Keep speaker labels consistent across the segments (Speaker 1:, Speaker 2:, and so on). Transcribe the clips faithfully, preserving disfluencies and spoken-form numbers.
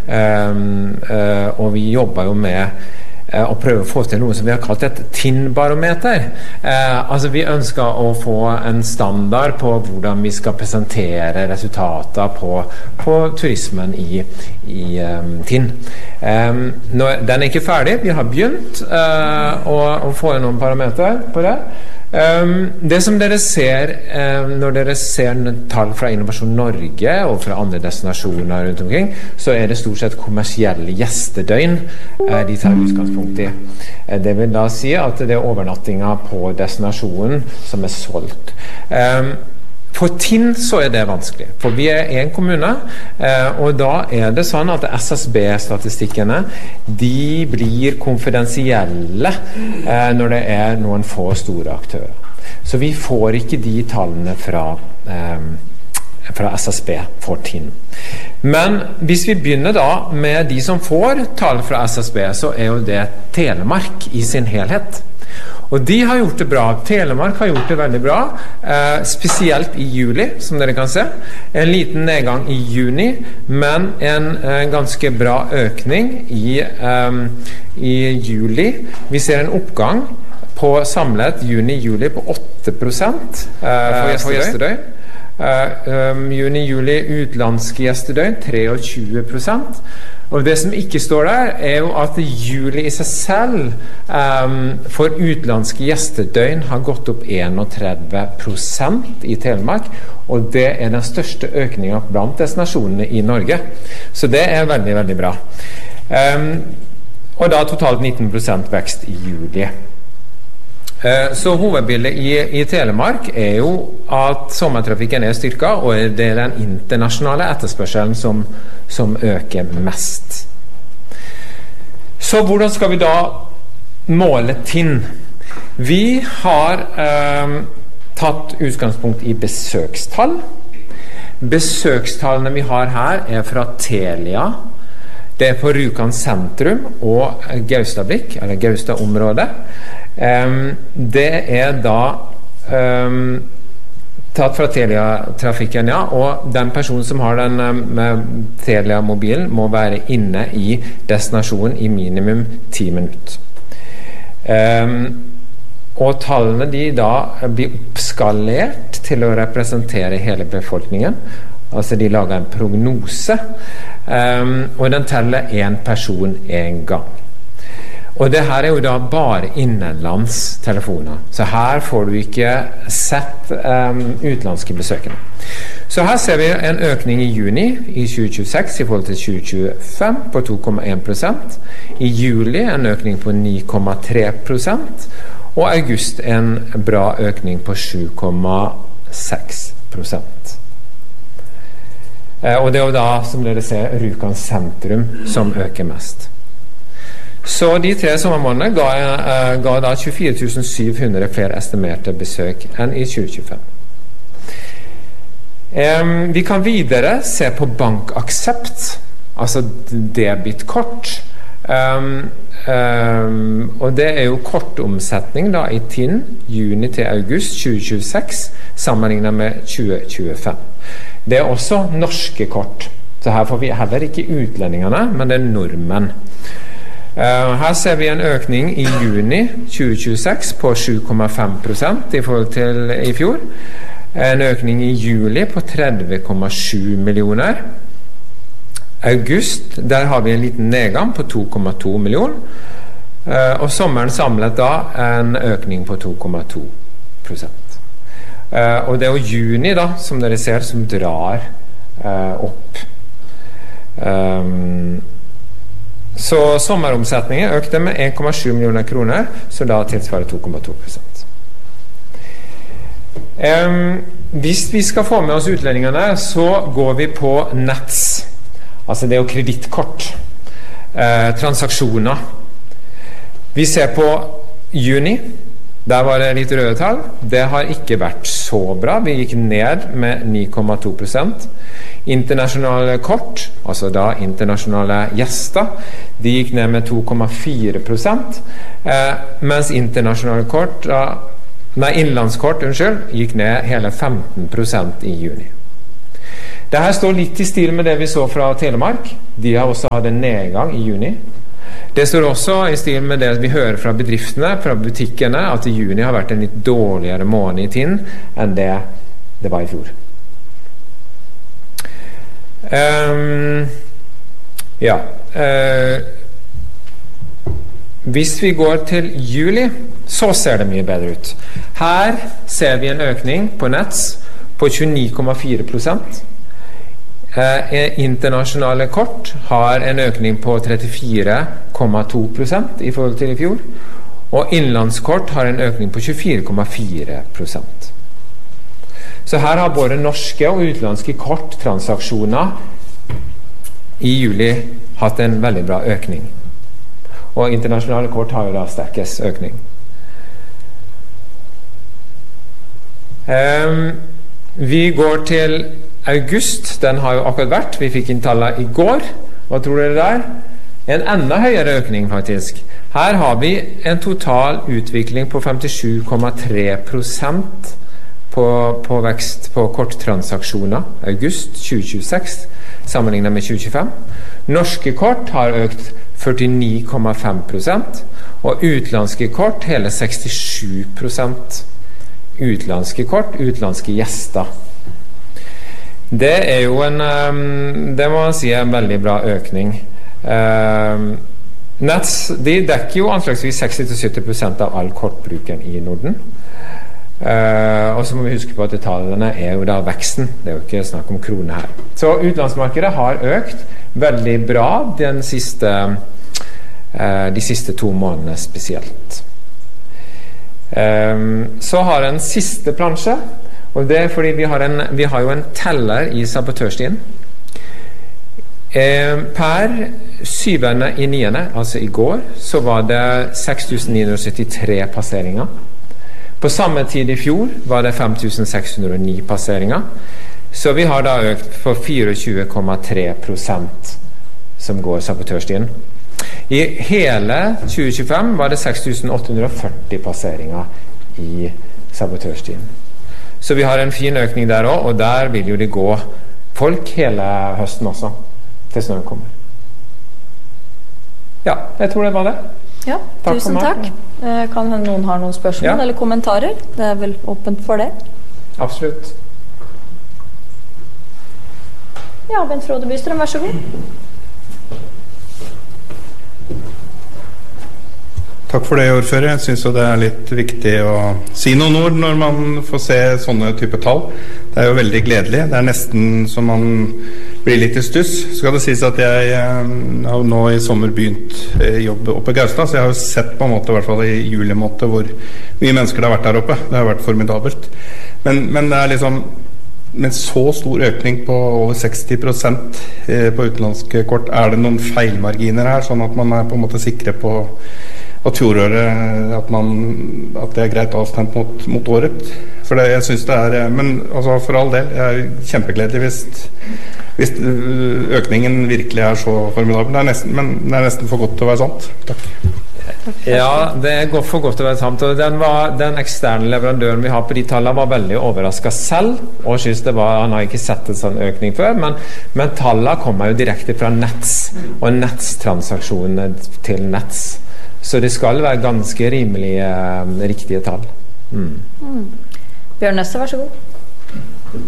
Speaker 1: Um, uh, og vi jobber jo med og prøve å få til noe som vi har kalt et T I N-barometer. Eh, altså vi ønsker å få en standard på hvordan vi skal presentere resultater på, på turismen i, i um, T I N. Um, nå, den er ikke ferdig, vi har begynt uh, å, å få noen parameter på det. Um, det som dere ser um, når dere ser tall fra Innovasjon Norge og fra andre destinasjoner rundt omkring, så er det stort sett kommersielle gjestedøgn uh, de tar utgangspunkt i. Uh, det vil da si at det er overnattinger på destinasjonen som er solgt. Um, For T I N så er det vanskelig, for vi er en kommune, eh, og da er det sånn at S S B-statistikkene, de blir konfidensielle eh, når det er noen få store aktører. Så vi får ikke de tallene fra, eh, fra S S B for T I N. Men hvis vi begynner da med de som får tall fra S S B, så er jo det Telemark i sin helhet. Og de har gjort det bra. Telemark har gjort det veldig bra, eh, spesielt i juli, som dere kan se. En liten nedgang i juni, men en eh, ganske bra økning i, eh, i juli. Vi ser en oppgang på samlet juni-juli på åtte prosent eh, for gjestedøgn. Uh, um, juni-juli utenlandske gjestedøgn tjuetre prosent. Og det som ikke står der er jo at juli i seg selv um, for utenlandske gjestedøgn har gått opp trettién prosent i Telemark, og det er den største økningen blant destinasjonene i Norge. Så det er veldig, veldig bra. Um, og da totalt nitten prosent vekst i juli. Så hovedbildet i, i Telemark er jo at sommertrafikken er styrket, og det er den internasjonale etterspørselen som, som øker mest. Så hvordan skal vi da måle T I N? Vi har eh, tatt utgangspunkt i besøkstall. Besøkstallene vi har her er fra Telia. Det er på Rjukan sentrum og Gaustablikk, eller Gaustad-området. Um, det er da um, tatt fra Telia-trafikken, ja, og den personen som har den um, Telia-mobilen må være inne i destinasjonen i minimum ti minutter. Um, og tallene de da blir oppskalert til å representere hele befolkningen. Altså de lager en prognose, um, og den teller en person en gang. Og det her er jo da bare innenlandstelefoner. Så her får du ikke sett um, utenlandske besøkende. Så her ser vi en økning i juni i tjue tjueseks i forhold til tjue tjuefem på to komma én prosent. I juli en økning på ni komma tre prosent. Og august en bra økning på sju komma seks prosent. Eh, og det er jo da, som dere ser, Rjukan sentrum som øker mest. Så de tre sommermånedene ga, uh, ga da tjuefire tusen syv hundre flere estimerte besøk enn i tjue tjuefem. Um, vi kan videre se på bankaksept, altså debitkort. Um, um, og det er jo kortomsetning da i T I N, juni til august tjue tjueseks, sammenlignet med tjue tjuefem. Det er også norske kort, så her får vi heller ikke utlendingene, men det er nordmenn. Uh, her ser vi en økning i juni tjue tjueseks på sju komma fem prosent i forhold til i fjor. En økning i juli på tretti komma sju millioner. August, der har vi en liten nedgang på to komma to millioner. Uh, og sommeren samlet da en økning på to komma to prosent. Uh, og det er jo juni da, som dere ser, som drar uh, opp. Um, Så sommeromsetningen økte med en komma sju millioner kroner, så da tilsvarer to komma to prosent. Um, hvis vi skal få med oss utlendingene, så går vi på Nets. Altså det er jo kredittkort. Uh, transaksjoner. Vi ser på juni. Der var det litt røde tall. Det har ikke vært så bra. Vi gikk ned med ni komma to prosent. Internasjonale kort, altså da internasjonale gjester, de gikk ned med to komma fire prosent, eh, mens internasjonale kort, eh, nei, innlandskort, unnskyld, gikk ned hele femten prosent i juni. Det her står litt i stil med det vi så fra Telemark. De har også hatt en nedgang i juni. Det står også i stil med det vi hører fra bedriftene, fra butikkene, at i juni har vært en litt dårligere måned i Tinn enn det det var i fjor. Um, ja uh, Hvis vi går til juli, så ser det mye bedre ut. Her ser vi en økning på Nets på tjueni komma fire prosent. Uh, internasjonale kort har en økning på trettifire komma to prosent i forhold til i fjor, og innlandskort har en økning på tjuefire komma fire prosent. Så her har både norske og utenlandske korttransaksjoner i juli hatt en veldig bra økning. Og internasjonale kort har jo da sterkest økning. Um, vi går til august. Den har jo akkurat vært. Vi fikk inn tallene i går. Hva tror dere der? En enda høyere økning faktisk. Her har vi en total utvikling på femtisju komma tre prosent På, på vekst på korttransaksjoner august tjue tjueseks sammenlignet med tjue tjuefem. Norske kort har økt førtini komma fem prosent og utenlandske kort hele sekstisju prosent. Utenlandske kort, utenlandske gjester. Det er jo en det må man si er en veldig bra økning. Um, Nets, de dekker jo anslagsvis seksti til sytti prosent av all kortbruken i Norden. Uh, og så må vi huske på at tallene er jo da veksten, det er jo ikke snakk om kroner her. Så utlandsmarkedet har økt veldig bra den siste, uh, de siste to månedene spesielt. Um, så har en siste plansje, og det er fordi vi har, en, vi har jo en teller i sabotørstien. Um, per syvende i niende, altså i går, så var det seks tusen ni hundre syttitre passeringer. På samme tid i fjor var det fem tusen seks hundre og ni passeringer. Så vi har da økt for tjuefire komma tre prosent som går sabotørstien. I hele tjue tjuefem var det seks tusen åtte hundre og førti passeringer i sabotørstien. Så vi har en fin økning der også, og der vil jo det gå folk hele høsten også, til snøen kommer. Ja, jeg tror det var det.
Speaker 2: Ja, takk tusen takk. Kan noen ha noen spørsmål ja. Eller kommentarer? Det er vel åpent for det?
Speaker 1: Absolutt.
Speaker 2: Ja, Bent Frode Bystrøm, vær så god.
Speaker 3: Takk for det, ordfører. Jeg synes jo det er litt viktig å si noen ord når man får se sånne type tall. Det er jo veldig gledelig. Det er nesten som man blir litt i stuss. Skal det sies at jeg har nå i sommer begynt jobb oppe i Gaustad, så jeg har jo sett på en måte, i hvert fall i julemåte, hvor mye mennesker det har vært der oppe. Det har vært formidabelt. Men, men det er liksom med så stor økning på over seksti prosent på utenlandske kort, er det noen feilmarginer her, sånn at man er på en måte sikre på at fjoråret, at, man, at det er greit avstemt mot, mot året. For det, jeg synes det er, men altså for all del, jeg er kjempegledelig hvis, hvis økningen virkelig er så formidabel. Det er nesten, men det er nesten for godt til å være sant. Takk.
Speaker 1: Ja, det er godt for godt til å være sant. Og den, var, den eksterne leverandøren vi har på de tallene var veldig overrasket selv, og synes det var, han har ikke sett en sånn økning før, men, men tallene kommer jo direkte fra Nets, og Nets-transaksjonene til Nets. Så det skal være ganske rimelige, riktige tall. Mm.
Speaker 2: Mm. Bjørn Nøsse, vær så god.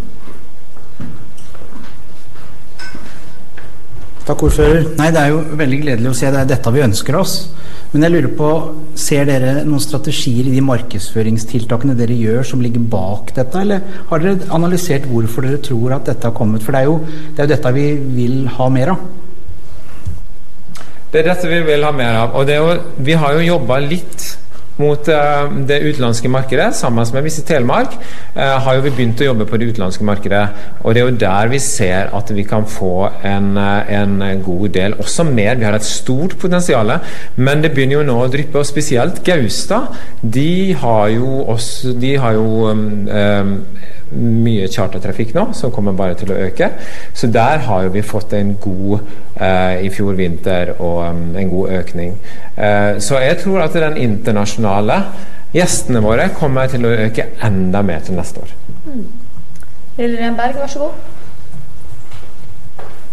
Speaker 4: Takk, ordfører. Nei, det er jo veldig gledelig å se. Det er dette vi ønsker oss. Men jeg lurer på, ser dere noen strategier i de markedsføringstiltakene dere gjør som ligger bak dette, eller har dere analysert hvorfor dere tror at dette har kommet? For det er jo, det er jo dette vi vil ha mer av.
Speaker 1: Det er dette vi vil ha mer av, og det er jo, vi har jo jobbet litt mot uh, det utenlandske markedet, sammen med Visit Telemark, uh, har jo vi begynt å jobbe på det utenlandske markedet, og det er jo der vi ser at vi kan få en, uh, en god del, også mer, vi har et stort potensial, men det begynner jo nå å dryppe, og spesielt Gaustad, de har jo også, de har jo um, um, mye chartertrafikk nå, som kommer bare til å øke. Så der har vi fått en god eh, i fjor vinter og um, en god økning. Eh, så jeg tror at den internasjonale gjestene våre kommer til å øke enda mer til neste år.
Speaker 2: Mm. Lillian Berg, vær så god.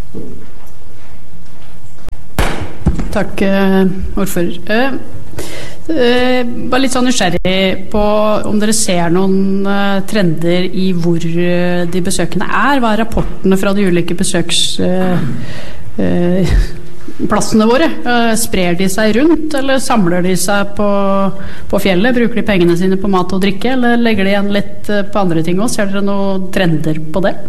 Speaker 5: Takk, ordfører. Uh, uh, bare litt sånn nysgjerrig på om dere ser noen uh, trender i hvor uh, de besøkende er. Hva er rapportene fra de ulike besøksplassene uh, uh, våre? Uh, sprer de seg rundt, eller samler de seg på, på fjellet? Bruker de pengene sine på mat og drikke, eller legger de igjen litt uh, på andre ting også? Ser dere noen trender på det?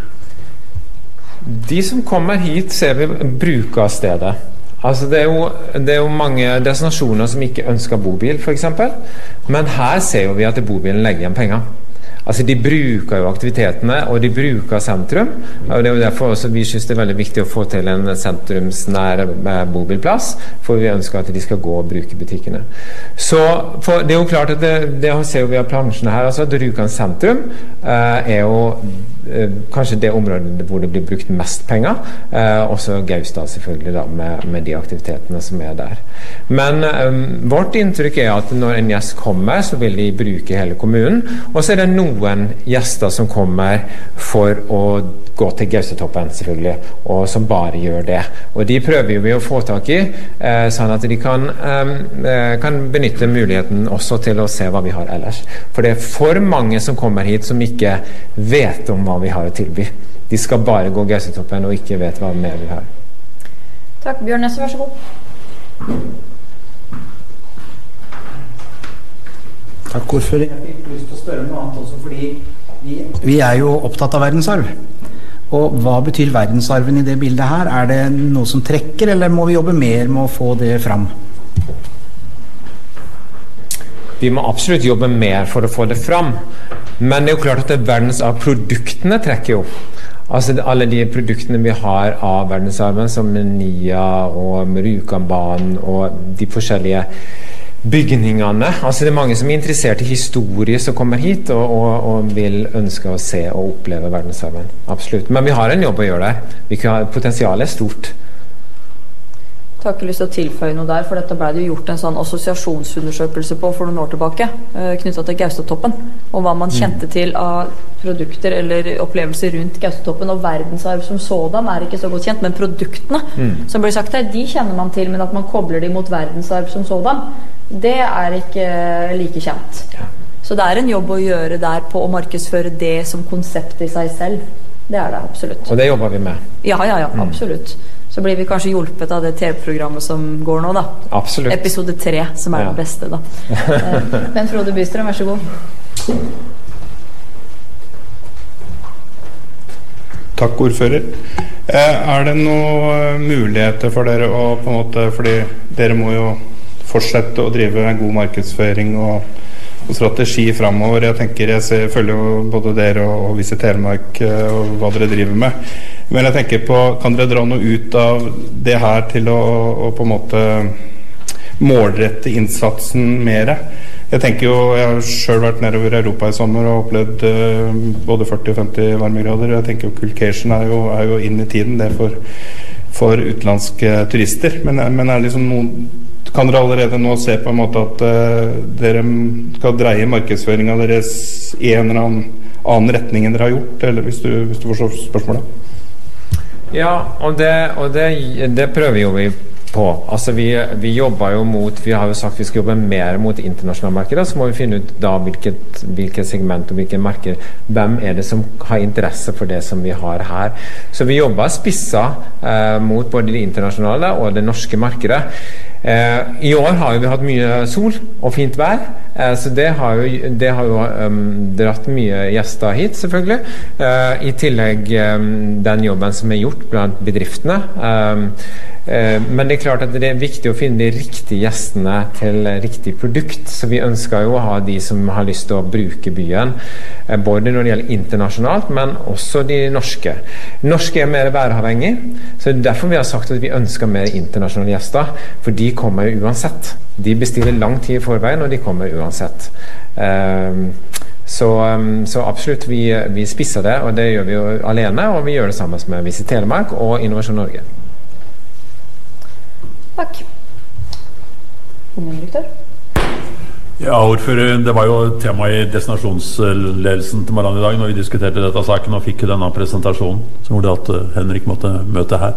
Speaker 1: De som kommer hit ser vi bruker av stedet. Altså det, er jo, det er jo mange destinasjoner som ikke ønsker bobil, for eksempel. Men her ser jo vi at bobilen legger igjen penger. Altså de bruker jo aktivitetene, og de bruker sentrum. Og det er jo derfor også vi synes det er veldig viktig å få til en sentrumsnær bobilplass, for vi ønsker at de skal gå og bruke butikkene. Så for, det er jo klart at det, det ser vi av plansjene her, altså at Rjukan sentrum eh, er jo kanskje det området hvor det blir brukt mest penger, eh, også Gaustad selvfølgelig da, med, med de aktivitetene som er der. Men eh, vårt inntrykk er at når en gjest kommer, så vil de bruke hele kommunen, og så er det noen gjester som kommer for å gå til Gaustatoppen selvfølgelig, og som bare gjør det. Og de prøver vi å få tak i, eh, sånn at de kan, eh, kan benytte muligheten også til å se hva vi har ellers. For det er for mange som kommer hit som ikke vet om hva vi har å tilby. De skal bare gå Gaustatoppen og ikke vet hva mer vi har.
Speaker 2: Takk, Bjørn Nesse, vær så god.
Speaker 4: Takk, ordfører. Jeg fikk lyst til å spørre noe annet også, fordi vi, vi er jo opptatt av verdensarv. Og hva betyr verdensarven i det bildet her? Er det noe som trekker, eller må vi jobbe mer med å få det fram?
Speaker 1: Vi må absolutt jobbe mer for å få det fram. Men det er jo klart at det verdensarvproduktene trekker jo. Altså alle de produktene vi har av verdensarven, som Nia og Rjukanbanen og de forskjellige bygningene. Altså det er mange som er interessert i historie som kommer hit og, og, og vil ønske å se og oppleve verdensarven. Absolutt. Men vi har en jobb å gjøre der. Vi kan, potensialet er stort.
Speaker 2: Jeg har ikke lyst til å tilføye noe der, for dette ble det jo gjort en sånn assosiasjonsundersøkelse på for noen år tilbake, uh, knyttet til Gaustatoppen, og hva man kjente til av produkter eller opplevelser rundt Gaustatoppen, og verdensarv som sådan er ikke så godt kjent, men produktene mm. som blir sagt her, de kjenner man til, men at man kobler de mot verdensarv som sådan, det er ikke like kjent. Ja. Så det er en jobb å gjøre der på å markedsføre det som konsept i seg selv. Det er det absolutt.
Speaker 1: Og det jobber vi med.
Speaker 2: Ja, ja, ja, mm. absolutt. Så blir vi kanskje hjulpet av det T V-programmet som går nå da.
Speaker 1: Absolutt.
Speaker 2: Episode tre, som er ja. Det beste da. Ben Frode Bystrøm, vær så god.
Speaker 3: Takk, ordfører. Er det noen muligheter for dere å på en måte, fordi dere må jo fortsette å drive en god markedsføring og, og strategi fremover. Jeg tenker, jeg ser, følger jo både dere og, og Visit Telemark og hva dere driver med. Men jeg tenker på, kan dere dra noe ut av det her til å, å på en måte målrette innsatsen mer? Jeg tenker jo, jeg har selv vært nedover i Europa i sommer og opplevd uh, både førti og femti varmegrader. Jeg tenker jo Culcation er jo, er jo inn i tiden, det for, for utenlandske turister. Men, men er det liksom noen, kan dere allerede nå se på en måte at uh, dere skal dreie markedsføringen deres i en eller annen, annen retning enn dere har gjort, eller hvis du, hvis du forstår spørsmålet?
Speaker 1: Ja, og det, og det, det prøver jo vi på. Altså vi, vi jobber jo mot, vi har jo sagt vi skal jobbe mer mot internasjonale markeder, så må vi finne ut da hvilket, hvilket segment og hvilket marked, hvem er det som har interesse for det som vi har her. Så vi jobber spissa eh, mot både det internasjonale og det norske markedet. Eh, I år har vi hatt mye sol og fint vær, eh, så det har jo, det har jo um, dratt mye gjester hit selvfølgelig. Eh, I tillegg um, den jobben som er gjort blant bedriftene. Um, eh, men det er klart at det er viktig å finne de riktige gjestene til riktig produkt, så vi ønsker jo å ha de som har lyst til å bruke byen, eh, både når det gjelder internasjonalt, men også de norske. Norske er mer væravhengig, så det er derfor vi har sagt at vi ønsker mer internasjonale gjester, for de kommer jo uansett. De bestiller lang tid i forveien, og de kommer uansett. Um, så, um, så absolutt, vi, vi spisser det, og det gjør vi jo alene, og vi gjør det sammen med Visit Telemark og Innovasjon Norge.
Speaker 2: Takk. Kommunedirektør.
Speaker 6: Ja, ordfører, det var jo tema i destinasjonsledelsen til morgenen i dag når vi diskuterte dette saken og fikk denne presentasjonen som gjorde at Henrik måtte møte her.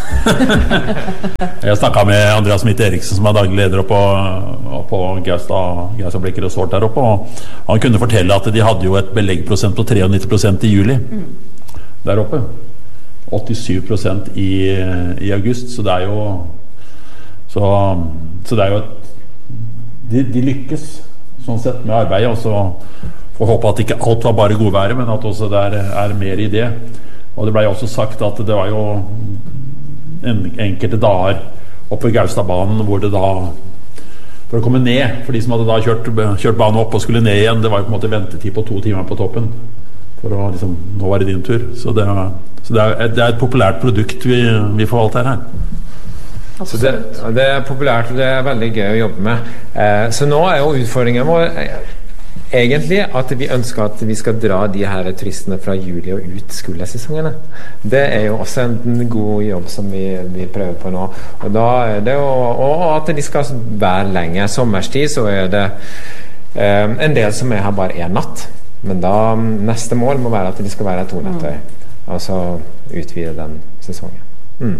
Speaker 6: Jeg snakket med Andreas Smith Eriksen som er daglig leder oppe på, på Gaustad Blikk Resort der oppe, og han kunne fortelle at de hadde jo et beleggprosent på nittiotre prosent i juli der oppe. åttisyv prosent i, i august, så det er jo så, så det er jo et De, de lykkes sånn sett med arbeidet, og så får håpe at ikke alt var bare godværet, men at også det er, er mer i det. Og det ble jo også sagt at det var jo en, enkelte dager oppe ved Gaustadbanen hvor det da, for å komme ned, for de som hadde da kjørt, kjørt banen opp og skulle ned igjen, det var jo på en måte ventetid på to timer på toppen for å liksom, nå var det din tur. Så det, så det, er, det er et populært produkt vi, vi forvalter her.
Speaker 1: Så det, det er populært, og det er veldig gøy å jobbe med. Eh, så nå er jo utfordringen vår eh, egentlig at vi ønsker at vi skal dra de her turistene fra juli og ut skolesesongene. Det er jo også en god jobb som vi, vi prøver på nå. Og, da er det jo, og at de skal være lenge. Sommerstid så er det eh, en del som er her bare en natt. Men da neste mål må være at de skal være to netter. Og så utvide den sesongen. Mm.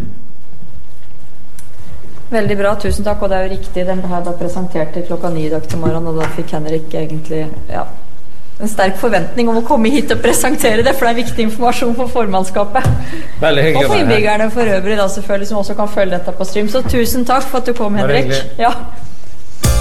Speaker 2: Veldig bra, tusen takk, og det er jo riktig, den her ble presentert til klokka ni i dag til morgen, og da fikk Henrik egentlig, ja, en sterk forventning om å komme hit og presentere det, for det er viktig informasjon for formannskapet.
Speaker 1: Veldig hyggelig.
Speaker 2: Og for innbyggerne for øvrig da selvfølgelig, som også kan følge dette på stream, så tusen takk for at du kom, Henrik. Ja.